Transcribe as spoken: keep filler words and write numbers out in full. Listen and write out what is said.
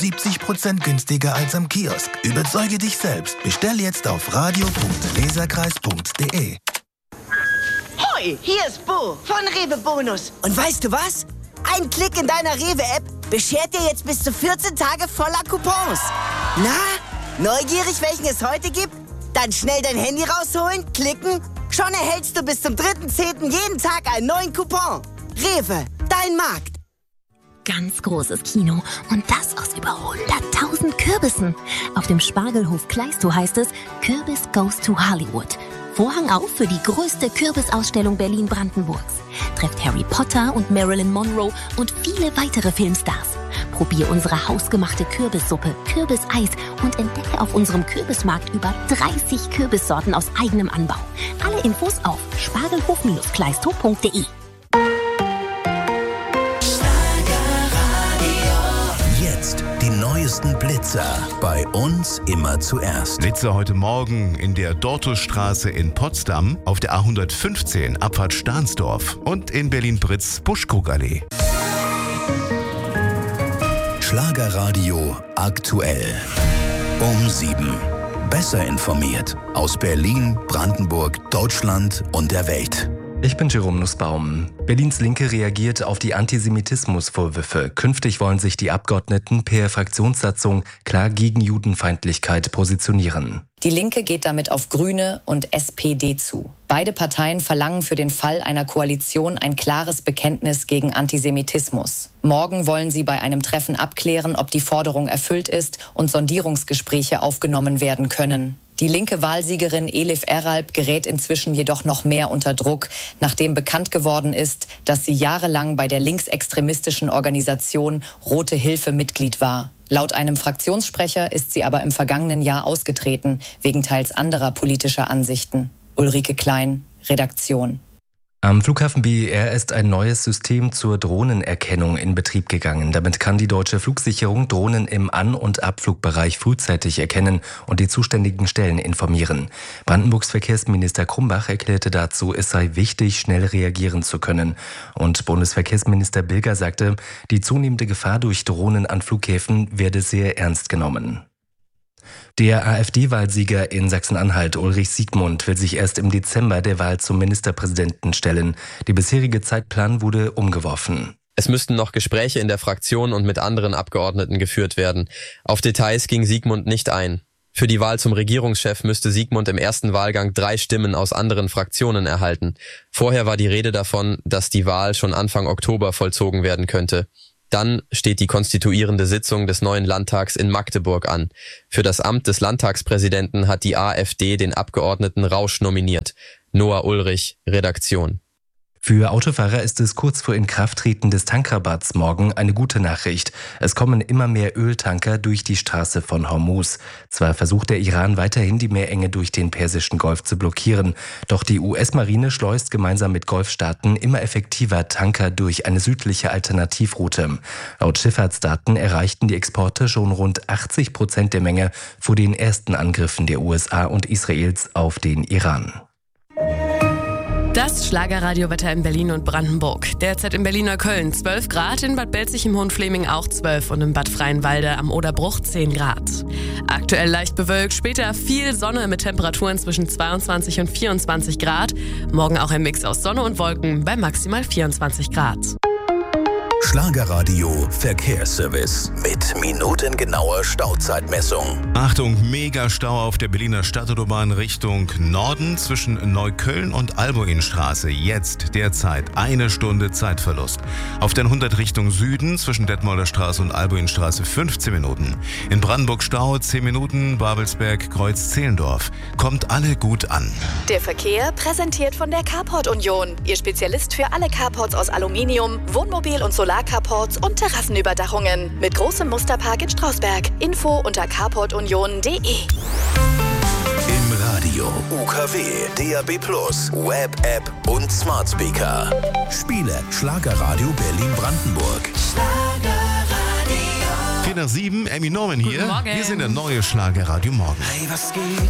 siebzig Prozent günstiger als am Kiosk. Überzeuge dich selbst. Bestell jetzt auf radio punkt leserkreis punkt de. Hoi, hier ist Bo von Rewe Bonus. Und weißt du was? Ein Klick in deiner Rewe-App beschert dir jetzt bis zu vierzehn Tage voller Coupons. Na, neugierig, welchen es heute gibt? Dann schnell dein Handy rausholen, klicken. Schon erhältst du bis zum dritten zehnten jeden Tag einen neuen Coupon. Rewe, dein Markt. Ganz großes Kino und das aus über hunderttausend Kürbissen. Auf dem Spargelhof Kleistow heißt es, Kürbis goes to Hollywood. Vorhang auf für die größte Kürbisausstellung Berlin-Brandenburgs. Trefft Harry Potter und Marilyn Monroe und viele weitere Filmstars. Probier unsere hausgemachte Kürbissuppe, Kürbiseis und entdecke auf unserem Kürbismarkt über dreißig Kürbissorten aus eigenem Anbau. Alle Infos auf spargelhof kleistow punkt de. Jetzt die neuesten Blitzer. Bei uns immer zuerst. Blitzer heute Morgen in der Dortusstraße in Potsdam, auf der A hundertfünfzehn Abfahrt Stahnsdorf und in Berlin-Britz Buschkrugallee. Schlagerradio aktuell. Um sieben. Besser informiert. Aus Berlin, Brandenburg, Deutschland und der Welt. Ich bin Jerome Nussbaum. Berlins Linke reagiert auf die Antisemitismusvorwürfe. Künftig wollen sich die Abgeordneten per Fraktionssatzung klar gegen Judenfeindlichkeit positionieren. Die Linke geht damit auf Grüne und S P D zu. Beide Parteien verlangen für den Fall einer Koalition ein klares Bekenntnis gegen Antisemitismus. Morgen wollen sie bei einem Treffen abklären, ob die Forderung erfüllt ist und Sondierungsgespräche aufgenommen werden können. Die linke Wahlsiegerin Elif Eralp gerät inzwischen jedoch noch mehr unter Druck, nachdem bekannt geworden ist, dass sie jahrelang bei der linksextremistischen Organisation Rote Hilfe Mitglied war. Laut einem Fraktionssprecher ist sie aber im vergangenen Jahr ausgetreten, wegen teils anderer politischer Ansichten. Ulrike Klein, Redaktion. Am Flughafen B E R ist ein neues System zur Drohnenerkennung in Betrieb gegangen. Damit kann die deutsche Flugsicherung Drohnen im An- und Abflugbereich frühzeitig erkennen und die zuständigen Stellen informieren. Brandenburgs Verkehrsminister Krumbach erklärte dazu, es sei wichtig, schnell reagieren zu können. Und Bundesverkehrsminister Bilger sagte, die zunehmende Gefahr durch Drohnen an Flughäfen werde sehr ernst genommen. Der AfD-Wahlsieger in Sachsen-Anhalt, Ulrich Siegmund, will sich erst im Dezember der Wahl zum Ministerpräsidenten stellen. Der bisherige Zeitplan wurde umgeworfen. Es müssten noch Gespräche in der Fraktion und mit anderen Abgeordneten geführt werden. Auf Details ging Siegmund nicht ein. Für die Wahl zum Regierungschef müsste Siegmund im ersten Wahlgang drei Stimmen aus anderen Fraktionen erhalten. Vorher war die Rede davon, dass die Wahl schon Anfang Oktober vollzogen werden könnte. Dann steht die konstituierende Sitzung des neuen Landtags in Magdeburg an. Für das Amt des Landtagspräsidenten hat die AfD den Abgeordneten Rausch nominiert. Noah Ulrich, Redaktion. Für Autofahrer ist es kurz vor Inkrafttreten des Tankrabatts morgen eine gute Nachricht. Es kommen immer mehr Öltanker durch die Straße von Hormuz. Zwar versucht der Iran weiterhin, die Meerenge durch den Persischen Golf zu blockieren, doch die U S-Marine schleust gemeinsam mit Golfstaaten immer effektiver Tanker durch eine südliche Alternativroute. Laut Schifffahrtsdaten erreichten die Exporte schon rund achtzig Prozent der Menge vor den ersten Angriffen der U S A und Israels auf den Iran. Das Schlagerradiowetter in Berlin und Brandenburg. Derzeit in Berlin-Neukölln zwölf Grad, in Bad Belzig im Hohenfleming auch zwölf und in Bad Freienwalde am Oderbruch zehn Grad. Aktuell leicht bewölkt, später viel Sonne mit Temperaturen zwischen zweiundzwanzig und vierundzwanzig Grad. Morgen auch ein Mix aus Sonne und Wolken bei maximal vierundzwanzig Grad. Schlagerradio Verkehrsservice mit minutengenauer Stauzeitmessung. Achtung, Megastau auf der Berliner Stadtautobahn Richtung Norden zwischen Neukölln und Albuinstraße. Jetzt derzeit eine Stunde Zeitverlust. Auf der hundert Richtung Süden zwischen Detmolder Straße und Albuinstraße fünfzehn Minuten. In Brandenburg Stau zehn Minuten, Babelsberg, Kreuz Zehlendorf. Kommt alle gut an. Der Verkehr präsentiert von der Carport Union. Ihr Spezialist für alle Carports aus Aluminium, Wohnmobil- und Solarcarports und Terrassenüberdachungen. Mit großem Musterpark in Strausberg. Info unter carport union punkt de. Im Radio, U K W, D A B plus, Web, App und Smart Speaker. Spiele Schlagerradio Berlin-Brandenburg. vier nach sieben, Emmy Norman hier. Guten Morgen. Wir sind der neue Schlagerradio Morgen. Hey, was geht?